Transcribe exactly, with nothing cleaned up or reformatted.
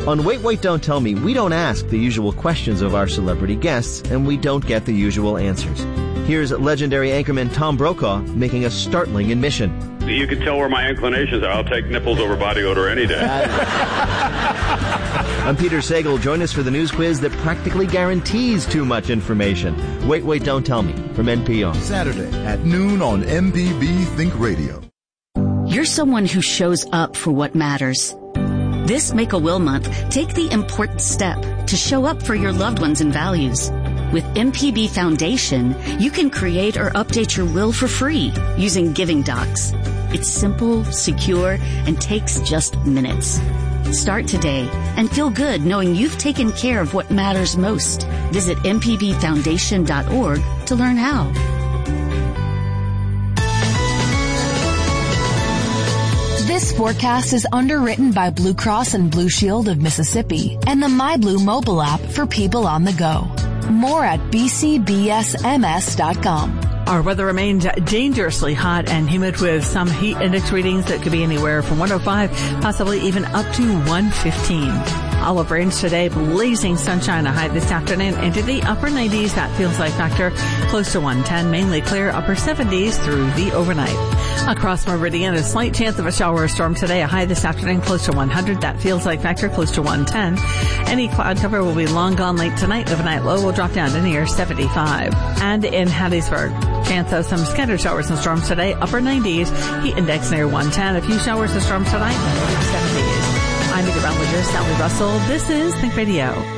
On Wait, Wait, Don't Tell Me, we don't ask the usual questions of our celebrity guests, and we don't get the usual answers. Here's legendary anchorman Tom Brokaw making a startling admission. You can tell where my inclinations are. I'll take nipples over body odor any day. I'm Peter Sagal. Join us for the news quiz that practically guarantees too much information. Wait, Wait, Don't Tell Me from N P R. Saturday at noon on M P B Think Radio. You're someone who shows up for what matters. This Make-A-Will month, take the important step to show up for your loved ones and values. With M P B Foundation, you can create or update your will for free using Giving Docs. It's simple, secure, and takes just minutes. Start today and feel good knowing you've taken care of what matters most. Visit m p b foundation dot org to learn how. This forecast is underwritten by Blue Cross and Blue Shield of Mississippi and the MyBlue mobile app for people on the go. More at b c b s m s dot com. Our weather remains dangerously hot and humid with some heat index readings that could be anywhere from one oh five, possibly even up to one fifteen. Olive range today, blazing sunshine, a high this afternoon into the upper nineties. That feels like factor close to one ten, mainly clear upper seventies through the overnight. Across Meridian, a slight chance of a shower or storm today, a high this afternoon close to one hundred. That feels like factor close to one ten. Any cloud cover will be long gone late tonight. Overnight low will drop down to near seventy-five. And in Hattiesburg, chance of some scattered showers and storms today, upper nineties, heat index near one ten. A few showers and storms tonight, seventies. I'm meteorologist Sally Russell. This is Think Radio.